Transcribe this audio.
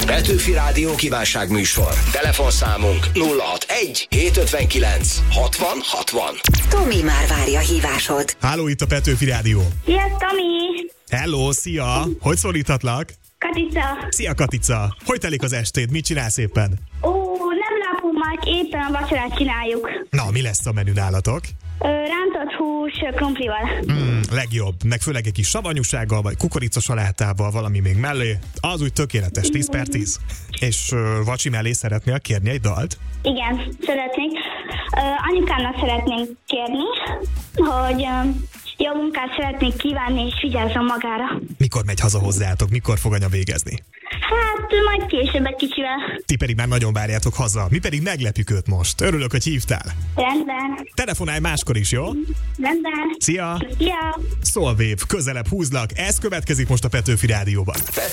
Petőfi Rádió kívánságműsor. Telefonszámunk 061 759 60 60. Tomi már várja a hívásod. Háló, itt a Petőfi Rádió. Szia, Tomi! Hello, szia! Hogy szólíthatlak? Katica! Szia, Katica! Hogy telik az estéd? Mit csinálsz éppen? Nem lápunk már, éppen a vacsorát csináljuk. Na, mi lesz a menü nálatok? Rántott hús krumplival. Legjobb, meg főleg egy kis savanyúsággal, vagy kukoricasalátával, valami még mellé. Az úgy tökéletes, 10/10. És vacsi mellé szeretnél kérni egy dalt? Igen, szeretnék. Anyukámnak szeretnénk kérni, hogy jó munkát szeretnék kívánni, és vigyázzon magára. Mikor megy haza hozzátok? Mikor fog anya végezni? Hát, majd később egy kicsivel. Ti pedig már nagyon várjátok haza. Mi pedig meglepjük őt most. Örülök, hogy hívtál. Rendben. Telefonálj máskor is, jó? Rendben. Szia! Szia! Szolvév, közelebb húzlak. Ez következik most a Petőfi Rádióban.